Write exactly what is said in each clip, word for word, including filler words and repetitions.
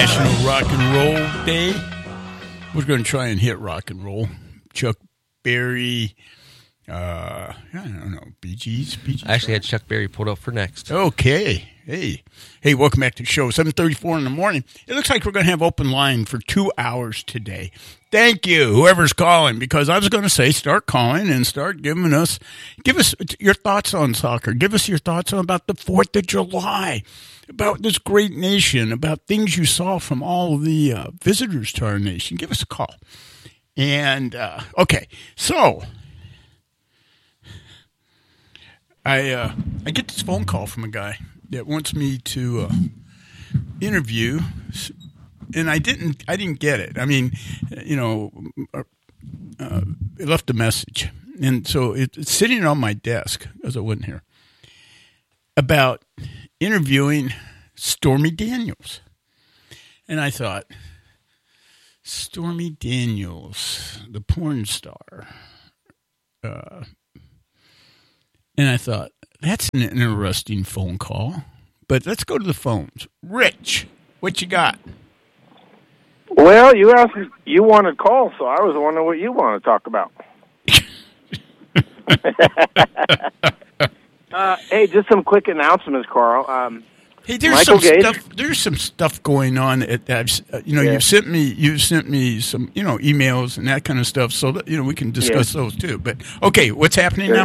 National Rock and Roll Day. We're going to try and hit rock and roll. Chuck Berry, uh, I don't know, Bee Gees. Bee Gees I actually had Chuck Berry pulled up for next. Okay. Hey. Hey, welcome back to the show. seven thirty-four in the morning. It looks like we're going to have open line for two hours today. Thank you, whoever's calling, because I was going to say start calling and start giving us, give us your thoughts on soccer. Give us your thoughts on about the fourth of July, about this great nation, about things you saw from all the uh, visitors to our nation. Give us a call. And, uh, okay, so I uh, I get this phone call from a guy that wants me to uh, interview, and I didn't I didn't get it. I mean, you know, uh, it left a message, and so it, it's sitting on my desk because I wasn't here, about interviewing Stormy Daniels. And I thought, Stormy Daniels, the porn star. Uh, and I thought, that's an interesting phone call. But let's go to the phones. Rich, what you got? Well, you asked, you wanted calls, so I was wondering what you want to talk about. uh, hey, just some quick announcements, Carl. Um, Hey, there's Michael some Gates. stuff. There's some stuff going on. At, that uh, you know, Yeah. you sent me. You sent me some, you know, emails and that kind of stuff. So that, you know, we can discuss Yeah. those too. But okay, what's happening Sure.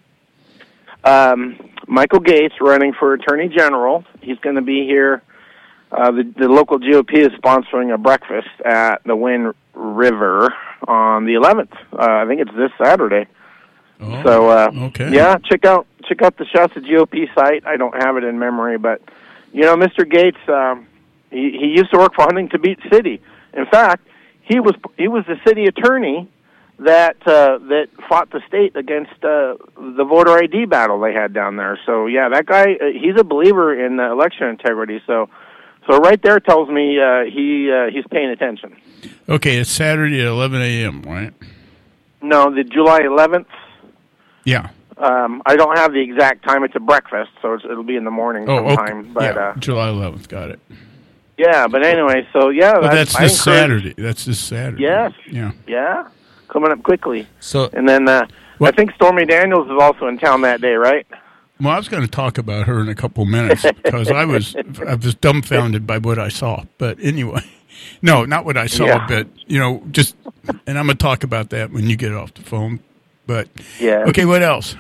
now? Um, Michael Gates running for Attorney General. He's going to be here. Uh, the, the local G O P is sponsoring a breakfast at the Wind River on the eleventh. Uh, I think it's this Saturday. Oh, so, uh, okay. yeah, check out check out the Shasta G O P site. I don't have it in memory, but you know, Mister Gates, um, he, he used to work for Huntington Beach City. In fact, he was he was the city attorney that uh, that fought the state against uh, the voter I D battle they had down there. So yeah, that guy, uh, he's a believer in uh, election integrity. So so right there tells me uh, he uh, he's paying attention. Okay, it's Saturday at eleven a.m., right? No, the July eleventh. Yeah. Um, I don't have the exact time. It's a breakfast, so it's, it'll be in the morning Oh, sometime. okay. But yeah, uh, July eleventh. Got it. yeah, but anyway, so yeah, Well, I- that's I this encourage- Saturday. That's this Saturday. Yes. Yeah. Yeah, coming up quickly. So, And then uh, I What- think Stormy Daniels is also in town that day, right? Well, I was going to talk about her in a couple of minutes because I was I was dumbfounded by what I saw. But anyway, no, not what I saw, Yeah. but you know, just and I'm going to talk about that when you get off the phone. But Yeah. okay, what else?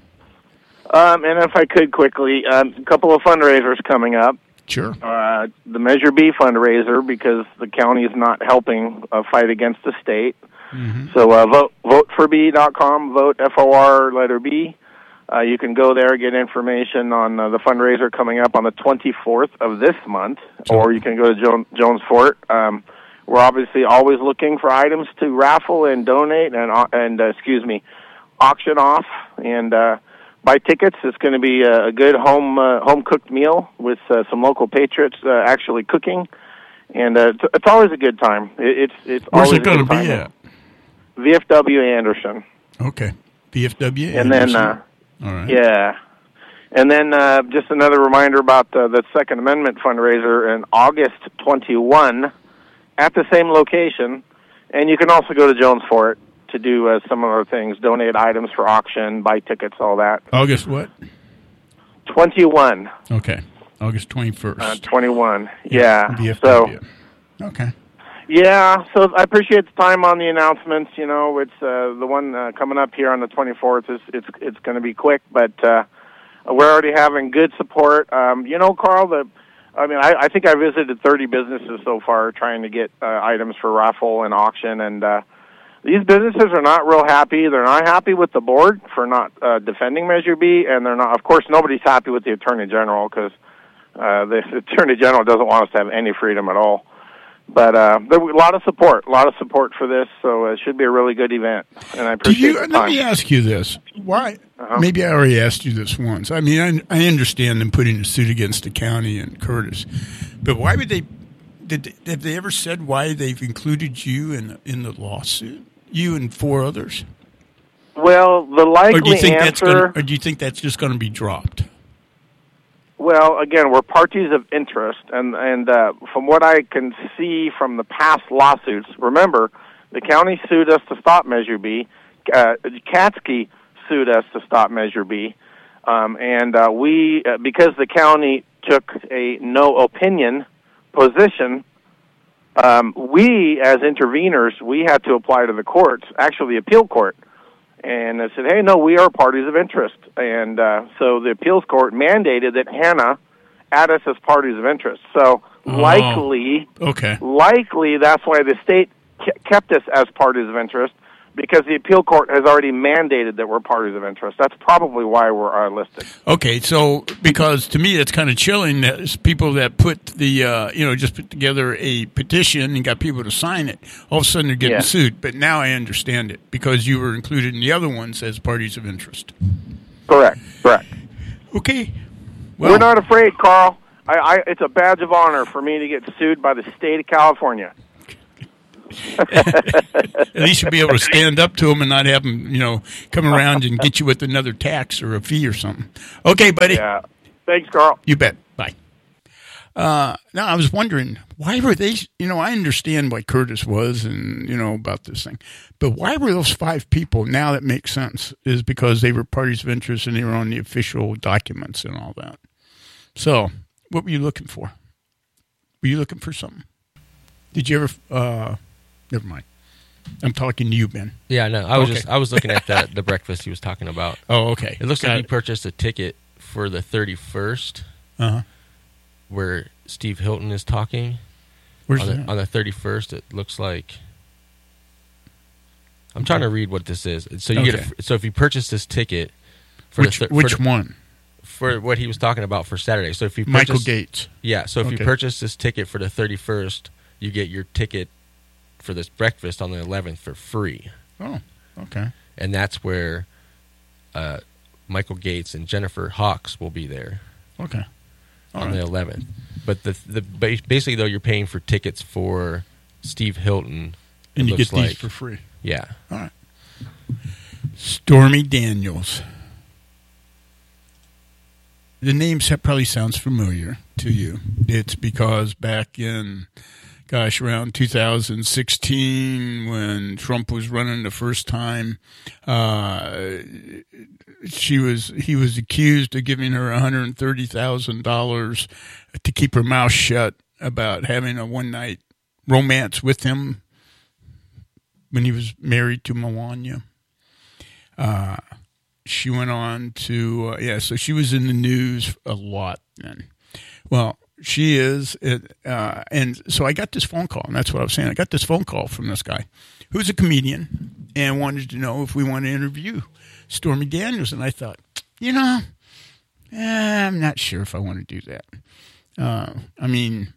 Um, and if I could quickly, um, a couple of fundraisers coming up. Sure. Uh, the Measure B fundraiser, because the county is not helping uh, fight against the state. Mm-hmm. So uh, vote vote for B dot com, vote F O R letter B. Uh, you can go there, get information on uh, the fundraiser coming up on the twenty-fourth of this month, or you can go to jo- Jones Fort. Um, we're obviously always looking for items to raffle and donate and, uh, and uh, excuse me, auction off and uh, buy tickets. It's going to be a, a good home uh, home cooked meal with uh, some local patriots uh, actually cooking, and uh, it's, it's always a good time. It, it's it's Where's always it going to a good be time. at? V F W Anderson. Okay. V F W. And then, uh, all right. Yeah. And then uh, just another reminder about uh, the Second Amendment fundraiser in August twenty-first at the same location. And you can also go to Jones Fort to do uh, similar things, donate items for auction, buy tickets, all that. August what? twenty-one. Okay. August twenty-first. Uh, twenty-one. Yeah. V F So, W. Okay. yeah, so I appreciate the time on the announcements. You know, it's uh, the one uh, coming up here on the twenty-fourth. Is it's it's going to be quick, but uh, we're already having good support. Um, you know, Carl, the I mean, I, I think I visited thirty businesses so far trying to get uh, items for raffle and auction, and uh, these businesses are not real happy. They're not happy with the board for not uh, defending Measure B, and they're not. Of course, nobody's happy with the Attorney General because uh, the Attorney General doesn't want us to have any freedom at all. But uh, there was a lot of support, a lot of support for this, so it should be a really good event, and I Do appreciate you, the let time. me ask you this. Why? Uh-huh. Maybe I already asked you this once. I mean, I, I understand them putting a suit against the county and Curtis, but why would they? Did have they ever said why they've included you in in the lawsuit? You and four others, Well, the likely or do you think that's answer. going? Or do you think that's just going to be dropped? Well, again, we're parties of interest, and and uh, from what I can see from the past lawsuits, remember, the county sued us to stop Measure B. Uh, Katsky sued us to stop Measure B, um, and uh, we, uh, because the county took a no opinion position, um, we, as interveners, we had to apply to the courts, actually the appeal court, and they said, hey, no, we are parties of interest. And uh, so the appeals court mandated that Hannah add us as parties of interest. So oh, likely, okay. likely that's why the state kept us as parties of interest, because the appeal court has already mandated that we're parties of interest. That's probably why we're uh, listed. Okay, so because to me that's kind of chilling that people that put the, uh, you know, just put together a petition and got people to sign it, all of a sudden they're getting Yeah. sued. But now I understand it because you were included in the other ones as parties of interest. Correct, correct. Okay. Well, We're not afraid, Carl. I, I, it's a badge of honor for me to get sued by the state of California. at least you'll be able to stand up to them and not have them, you know, come around and get you with another tax or a fee or something. Okay, buddy. Yeah. Thanks, Carl. You bet. Bye. Uh, now, I was wondering, why were they, you know, I understand why Curtis was and, you know, about this thing. But why were those five people, now that makes sense, is because they were parties of interest and they were on the official documents and all that. So, what were you looking for? Were you looking for something? Did you ever, uh, never mind. I'm talking to you, Ben. Yeah, no, I was Okay. just I was looking at that the breakfast he was talking about. Oh, okay. It looks Got like he it. purchased a ticket for the thirty-first, Uh-huh. where Steve Hilton is talking. Where's on the, that? on the thirty-first, it looks like. I'm trying to read what this is. So you Okay. get a, so if you purchase this ticket for Which, the thir- which for, the- one? for what he was talking about for Saturday. So if you Michael purchase, Gates. yeah, so if Okay. you purchase this ticket for the thirty-first, you get your ticket for this breakfast on the eleventh for free. Oh, okay. And that's where uh, Michael Gates and Jennifer Hawks will be there Okay. All on right. the eleventh. But the the ba- basically though, you're paying for tickets for Steve Hilton. And it you looks get these like. for free. Yeah. All right. Stormy Daniels. The name sa- probably sounds familiar to you. It's because back in, gosh, around two thousand sixteen, when Trump was running the first time, uh, she was he was accused of giving her one hundred thirty thousand dollars to keep her mouth shut about having a one-night romance with him when he was married to Melania. Uh, she went on to, uh, yeah, so she was in the news a lot then. Well, she is, uh, and so I got this phone call, and that's what I was saying. I got this phone call from this guy who's a comedian and wanted to know if we want to interview Stormy Daniels. And I thought, you know, eh, I'm not sure if I want to do that. Uh, I mean,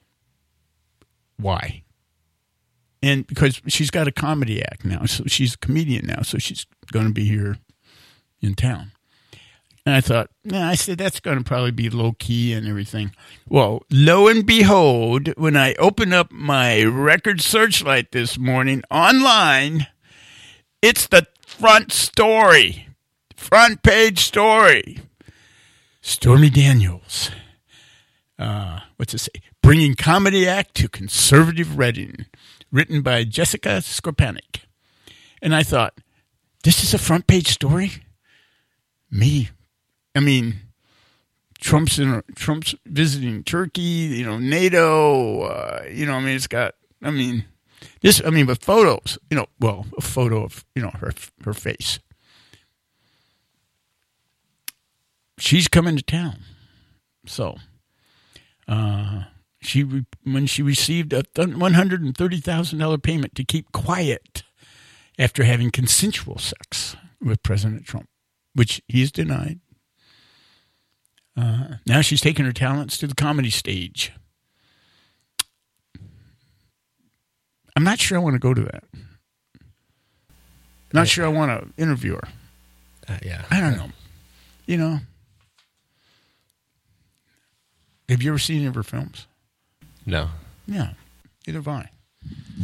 why? And because she's got a comedy act now, so she's a comedian now, so she's going to be here in town. And I thought, nah, I said, that's going to probably be low-key and everything. Well, lo and behold, when I open up my record searchlight this morning online, it's the front story, front page story. Stormy Daniels. Uh, what's it say? Bringing comedy act to conservative Reading. Written by Jessica Skorpanik. And I thought, this is a front page story? Me. I mean, Trump's in, Trump's visiting Turkey, you know, NATO, uh, you know, I mean, it's got, I mean, this, I mean, but photos, you know, well, a photo of, you know, her, her face. She's coming to town. So, uh, She when she received a one hundred thirty thousand dollars payment to keep quiet after having consensual sex with President Trump, which he's denied. Uh, now she's taking her talents to the comedy stage. I'm not sure I want to go to that. Not sure I want to interview her. Uh, yeah. I don't know. You know. Have you ever seen any of her films? No. Yeah, neither have I.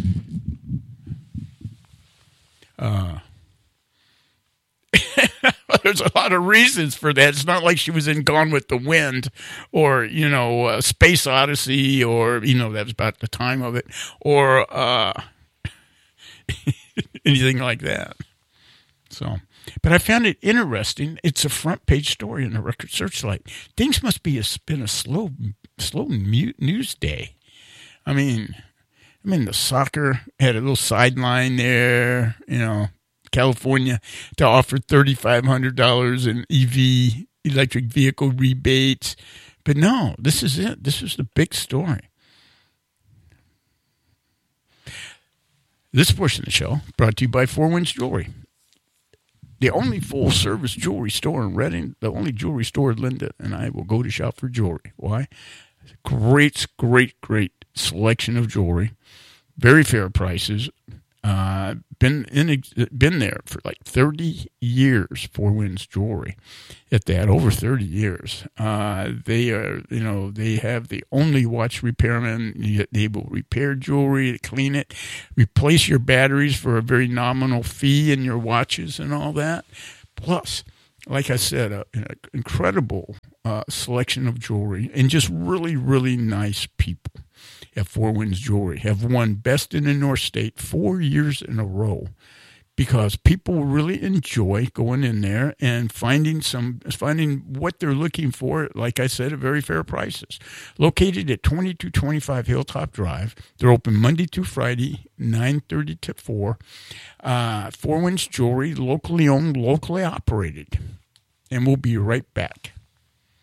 Uh, there's a lot of reasons for that. It's not like she was in Gone with the Wind or, you know, uh, Space Odyssey or, you know, that was about the time of it, or uh, anything like that. So, but I found it interesting. It's a front page story in the Record Searchlight. Things must be a, been a slow, slow news day. I mean, I mean, the soccer had a little sideline there, you know, California to offer thirty-five hundred dollars in E V, electric vehicle rebates. But no, this is it. This is the big story. This portion of the show brought to you by Four Winds Jewelry. The only full-service jewelry store in Redding, the only jewelry store Linda and I will go to shop for jewelry. Why? Great, great, great selection of jewelry. Very fair prices. Uh, been in, been there for like thirty years. Four Winds Jewelry, at that, over thirty years. Uh, they are, you know, they have the only watch repairman. They will repair jewelry, clean it, replace your batteries for a very nominal fee in your watches and all that. Plus, like I said, a, an incredible uh, selection of jewelry and just really, really nice people at Four Winds Jewelry. Have won Best in the North State four years in a row because people really enjoy going in there and finding some finding what they're looking for, like I said, at very fair prices. Located at twenty-two twenty-five Hilltop Drive. They're open Monday through Friday, nine thirty to four. Uh, Four Winds Jewelry, locally owned, locally operated. And we'll be right back.